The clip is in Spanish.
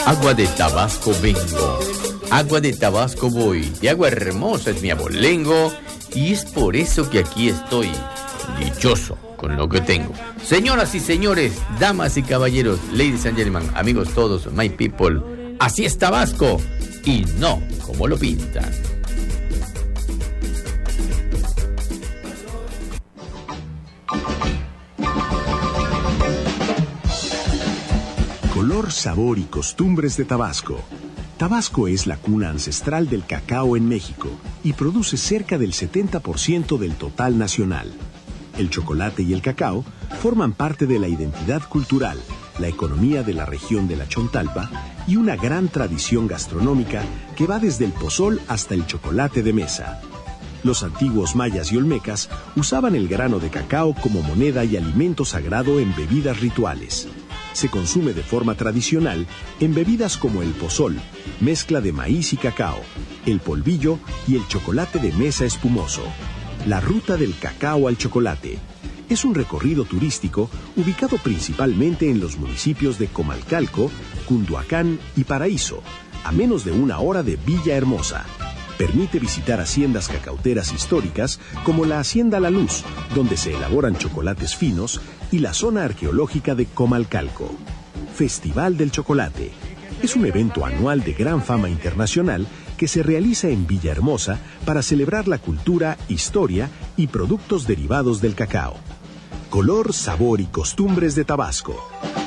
Agua de Tabasco vengo, agua de Tabasco voy, de agua hermosa es mi abolengo, y es por eso que aquí estoy, dichoso con lo que tengo. Señoras y señores, damas y caballeros, ladies and gentlemen, amigos todos, my people, así es Tabasco, y no como lo pintan. Color, sabor y costumbres de Tabasco. Tabasco es la cuna ancestral del cacao en México y produce cerca del 70% del total nacional. El chocolate y el cacao forman parte de la identidad cultural, la economía de la región de la Chontalpa y una gran tradición gastronómica que va desde el pozol hasta el chocolate de mesa. Los antiguos mayas y olmecas usaban el grano de cacao como moneda y alimento sagrado en bebidas rituales. Se consume de forma tradicional en bebidas como el pozol, mezcla de maíz y cacao, el polvillo y el chocolate de mesa espumoso. La ruta del cacao al chocolate es un recorrido turístico ubicado principalmente en los municipios de Comalcalco, Cunduacán y Paraíso, a menos de 1 hora de Villahermosa. Permite visitar haciendas cacauteras históricas como la Hacienda La Luz, donde se elaboran chocolates finos, y la zona arqueológica de Comalcalco. Festival del Chocolate. Es un evento anual de gran fama internacional que se realiza en Villahermosa para celebrar la cultura, historia y productos derivados del cacao. Color, sabor y costumbres de Tabasco.